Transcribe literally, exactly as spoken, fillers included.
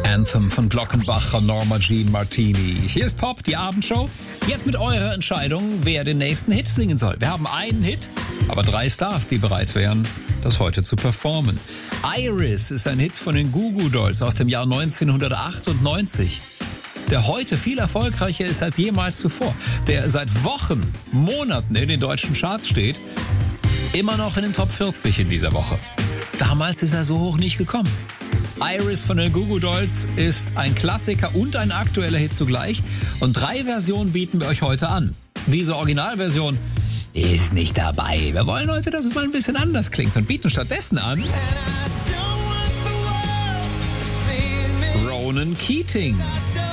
Anthem von Glockenbach und Norma Jean Martini. Hier ist Pop, die Abendshow. Jetzt mit eurer Entscheidung, wer den nächsten Hit singen soll. Wir haben einen Hit, aber drei Stars, die bereit wären, das heute zu performen. Iris ist ein Hit von den Goo Goo Dolls aus dem Jahr neunzehnhundertachtundneunzig. Der heute viel erfolgreicher ist als jemals zuvor. Der seit Wochen, Monaten in den deutschen Charts steht. Immer noch in den Top vierzig in dieser Woche. Damals ist er so hoch nicht gekommen. Iris von den Goo Goo Dolls ist ein Klassiker und ein aktueller Hit zugleich. Und drei Versionen bieten wir euch heute an. Diese Originalversion ist nicht dabei. Wir wollen heute, dass es mal ein bisschen anders klingt und bieten stattdessen an Ronan Keating.